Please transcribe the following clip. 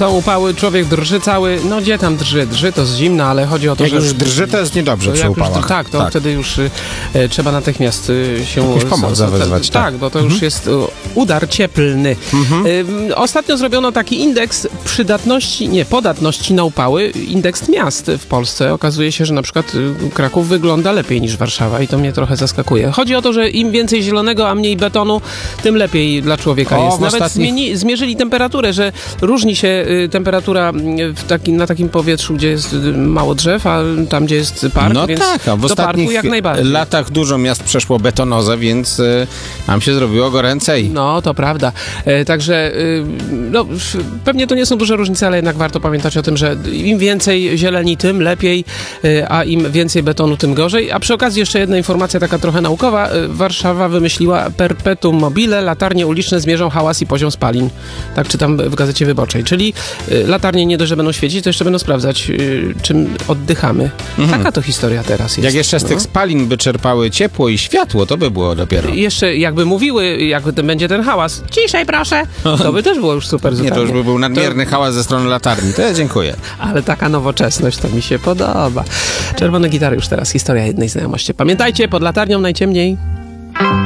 Są upały, człowiek drży cały, no gdzie tam drży, to z zimna, ale chodzi o to, jak że... już drży, to jest niedobrze przy upałach. Tak, to wtedy już trzeba natychmiast się... Jakąś pomoc zawezwać. Tak, bo to już jest udar cieplny. Ostatnio zrobiono taki indeks podatności na upały, indeks miast w Polsce. Okazuje się, że na przykład Kraków wygląda lepiej niż Warszawa i to mnie trochę zaskakuje. Chodzi o to, że im więcej zielonego, a mniej betonu, tym lepiej dla człowieka jest. Nawet zmierzyli temperaturę, że różni się temperatura na takim powietrzu, gdzie jest mało drzew, a tam, gdzie jest park, no więc tak, a w do parku jak najbardziej. latach dużo miast przeszło betonozę, więc nam się zrobiło goręcej. No, to prawda. Także no, pewnie to nie są duże różnice, ale jednak warto pamiętać o tym, że im więcej zieleni, tym lepiej, a im więcej betonu, tym gorzej. A przy okazji jeszcze jedna informacja taka trochę naukowa. Warszawa wymyśliła perpetuum mobile, latarnie uliczne zmierzą hałas i poziom spalin. Tak czytam w Gazecie Wyborczej. Czyli latarnie nie dość, że będą świecić, to jeszcze będą sprawdzać, czym oddychamy. Taka to historia teraz jest. Jak jeszcze z tych spalin by czerpały ciepło i światło, to by było dopiero. Jeszcze jakby mówiły, jak będzie ten hałas, ciszej proszę, to by też było już super zupełnie. Nie, to już by był nadmierny hałas ze strony latarni. To ja dziękuję. Ale taka nowoczesność to mi się podoba. Czerwone gitary już teraz, historia jednej znajomości. Pamiętajcie, pod latarnią najciemniej.